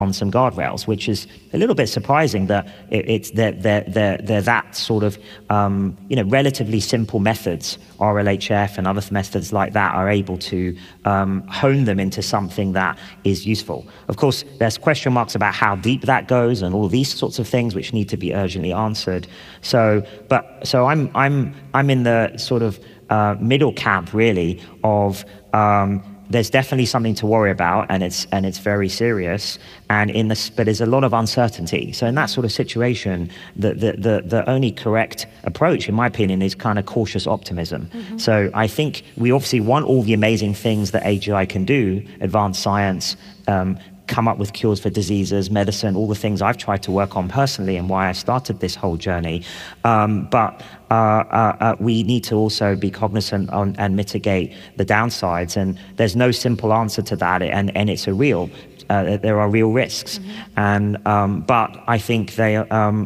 on some guardrails, which is a little bit surprising that they're that sort of relatively simple methods, RLHF and other methods like that, are able to hone them into something that is useful. Of course, there's question marks about how deep that goes and all these sorts of things which need to be urgently answered. So I'm in the sort of middle camp really of there's definitely something to worry about, and it's very serious. But there's a lot of uncertainty. So in that sort of situation, the only correct approach, in my opinion, is kind of cautious optimism. Mm-hmm. So I think we obviously want all the amazing things that AGI can do, advanced science, come up with cures for diseases, medicine, all the things I've tried to work on personally and why I started this whole journey. But we need to also be cognizant and mitigate the downsides. And there's no simple answer to that. And it's there are real risks. Mm-hmm. But I think I'm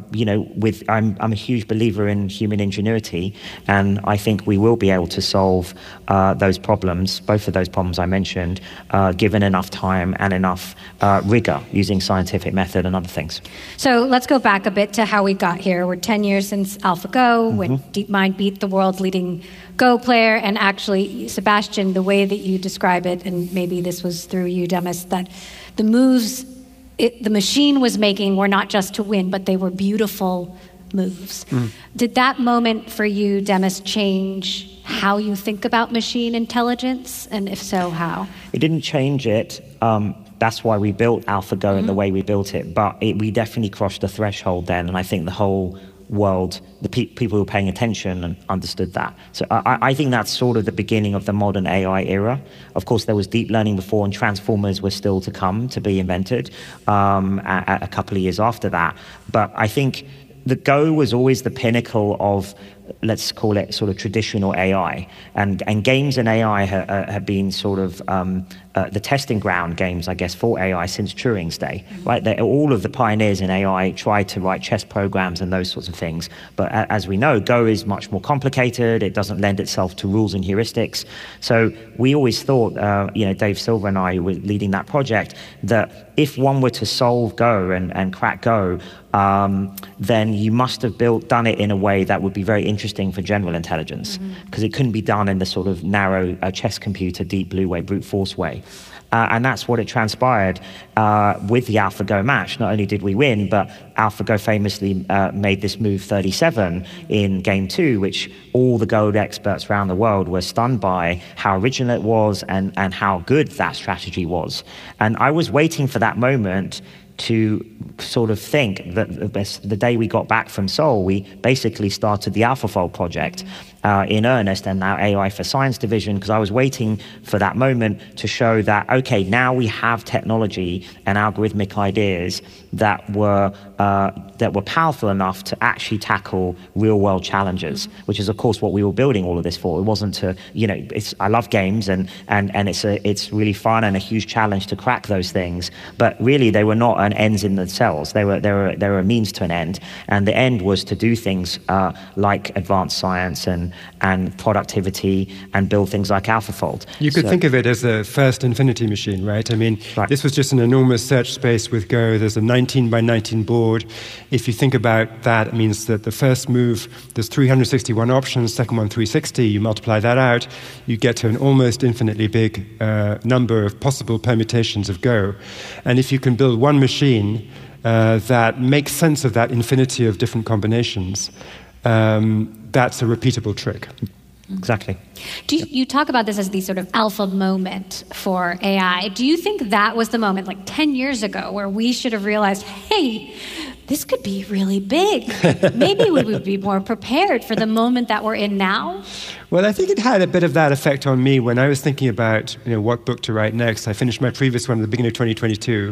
a huge believer in human ingenuity, and I think we will be able to solve those problems, both of those problems I mentioned, given enough time and enough rigor using scientific method and other things. So let's go back a bit to how we got here. We're 10 years since AlphaGo, mm-hmm. when DeepMind beat the world's leading Go player, and actually, Sebastian, the way that you describe it, and maybe this was through you, Demis, that the moves the machine was making were not just to win, but they were beautiful moves. Mm. Did that moment for you, Demis, change how you think about machine intelligence? And if so, how? It didn't change it. That's why we built AlphaGo mm-hmm. in the way we built it. But we definitely crossed the threshold then, and I think the whole world, the people who were paying attention and understood that. So I think that's sort of the beginning of the modern AI era. Of course, there was deep learning before, and transformers were still to come, to be invented a couple of years after that. But I think the Go was always the pinnacle of, let's call it sort of traditional AI. And games and AI have been sort of the testing ground games, I guess, for AI since Turing's day, right? All of the pioneers in AI tried to write chess programs and those sorts of things. But as we know, Go is much more complicated. It doesn't lend itself to rules and heuristics. So we always thought, Dave Silver and I were leading that project, that if one were to solve Go and crack Go, then you must have done it in a way that would be very interesting for general intelligence, because it couldn't be done in the sort of narrow chess computer, deep blue way, brute force way. And that's what it transpired with the AlphaGo match. Not only did we win, but AlphaGo famously made this move 37 in game 2, which all the Go experts around the world were stunned by how original it was and how good that strategy was. And I was waiting for that moment to sort of think that the day we got back from Seoul, we basically started the AlphaFold project in earnest, and now AI for Science division, because I was waiting for that moment to show that, okay, now we have technology and algorithmic ideas that were powerful enough to actually tackle real-world challenges, which is, of course, what we were building all of this for. It wasn't to, I love games, and it's really fun and a huge challenge to crack those things, but really they were not an ends in themselves. They were a means to an end, and the end was to do things like advanced science and productivity, and build things like AlphaFold. You could think of it as the first infinity machine, right? I mean, This was just an enormous search space with Go. There's a 19 by 19 board. If you think about that, it means that the first move, there's 361 options, second one 360. You multiply that out, you get to an almost infinitely big number of possible permutations of Go. And if you can build one machine that makes sense of that infinity of different combinations, that's a repeatable trick. Exactly. You talk about this as the sort of alpha moment for AI. Do you think that was the moment, like 10 years ago, where we should have realized, hey, this could be really big? Maybe we would be more prepared for the moment that we're in now? Well, I think it had a bit of that effect on me when I was thinking about what book to write next. I finished my previous one at the beginning of 2022,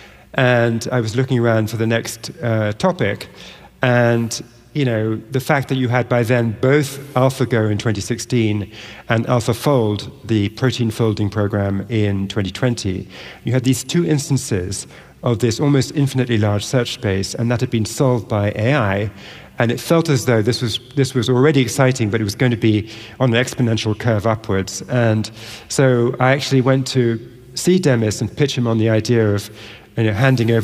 and I was looking around for the next topic, and the fact that you had by then both AlphaGo in 2016 and AlphaFold, the protein folding program, in 2020, you had these two instances of this almost infinitely large search space, and that had been solved by AI. And it felt as though this was already exciting, but it was going to be on an exponential curve upwards. And so I actually went to see Demis and pitch him on the idea of handing over